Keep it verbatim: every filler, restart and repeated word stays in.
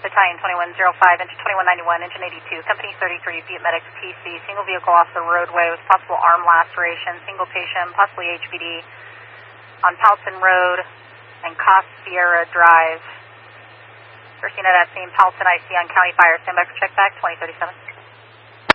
Battalion twenty-one oh five, engine twenty-one ninety-one, engine eighty-two, company thirty-three, Butte Medics P C, single vehicle off the roadway with possible arm laceration, single patient, possibly H P D on Powelton Road and Cost Sierra Drive. First unit at scene, Powelton I C on County Fire, stand by for check back, twenty thirty-seven.